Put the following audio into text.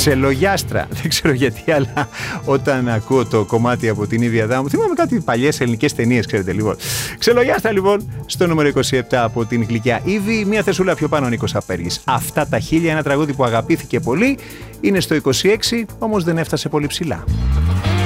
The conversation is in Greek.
Ξελογιάστρα. Δεν ξέρω γιατί, αλλά όταν ακούω το κομμάτι από την Ήβη Αδάμου, θυμάμαι κάτι παλιές ελληνικές ταινίες, ξέρετε λοιπόν. Ξελογιάστρα λοιπόν, στο νούμερο 27 από την γλυκιά Ήβη, μια θεσούλα πιο πάνω ο Νίκος Απέργης. Αυτά τα χίλια, ένα τραγούδι που αγαπήθηκε πολύ, είναι στο 26, όμως δεν έφτασε πολύ ψηλά.